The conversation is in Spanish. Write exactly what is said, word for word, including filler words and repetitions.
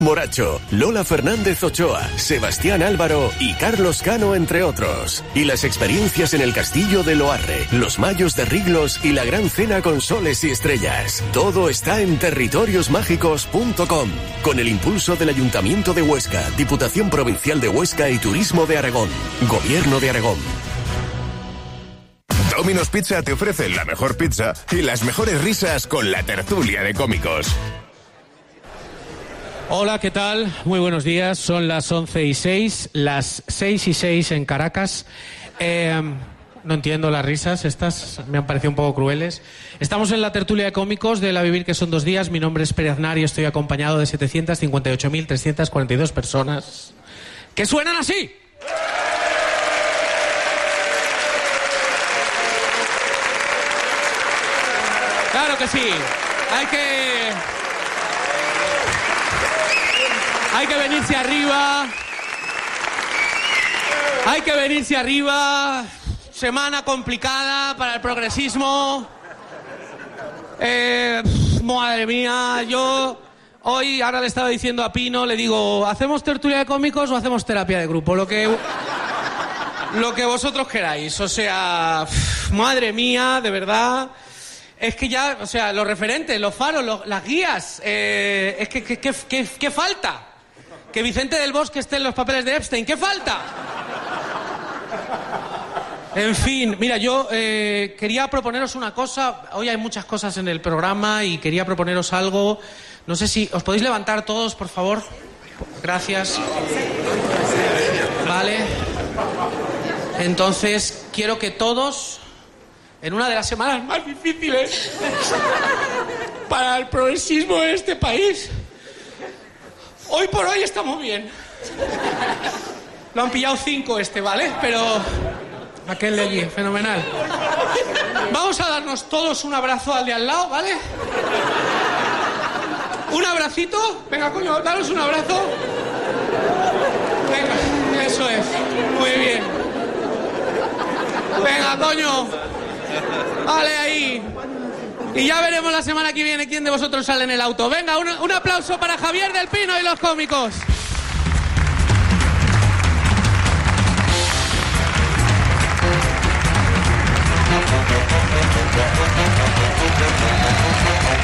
Moracho, Lola Fernández Ochoa, Sebastián Álvaro y Carlos Cano, entre otros. Y las experiencias en el Castillo de Loarre, los Mayos de Riglos y la gran cena con soles y estrellas. Todo está en territorios mágicos punto com, con el impulso del Ayuntamiento de Huesca, Diputación Provincial de Huesca y Turismo de Aragón. Gobierno de Aragón. Domino's Pizza te ofrece la mejor pizza y las mejores risas con la tertulia de cómicos. Hola, ¿qué tal? Muy buenos días. Son las once y seis, las seis y seis en Caracas. Eh, no entiendo las risas, estas me han parecido un poco crueles. Estamos en la tertulia de cómicos de La Vivir, que son dos días. Mi nombre es Pérez Aznar y estoy acompañado de setecientas cincuenta y ocho mil trescientas cuarenta y dos personas que suenan así. Claro que sí. Hay que... Hay que venirse arriba. Hay que venirse arriba. Semana complicada para el progresismo. Eh, madre mía, yo hoy, ahora le estaba diciendo a Pino, le digo, ¿hacemos tertulia de cómicos o hacemos terapia de grupo? Lo que, lo que vosotros queráis. O sea, madre mía, de verdad. Es que ya, o sea, los referentes, los faros, los, las guías, eh, es que, que, que, que, ¿qué falta? Que Vicente del Bosque esté en los papeles de Epstein. ¿Qué falta? En fin, mira, yo eh, quería proponeros una cosa. Hoy hay muchas cosas en el programa y quería proponeros algo. No sé si... ¿Os podéis levantar todos, por favor? Gracias. Vale. Entonces, quiero que todos, en una de las semanas más difíciles para el progresismo de este país... Hoy por hoy estamos bien. Lo han pillado cinco este, ¿vale? Pero... aquel de allí, fenomenal. Vamos a darnos todos un abrazo al de al lado, ¿vale? ¿Un abracito? Venga, coño, daros un abrazo. Venga, eso es. Muy bien. Venga, coño. Vale, ahí. Y ya veremos la semana que viene quién de vosotros sale en el auto. Venga, un, un aplauso para Javier del Pino y los cómicos.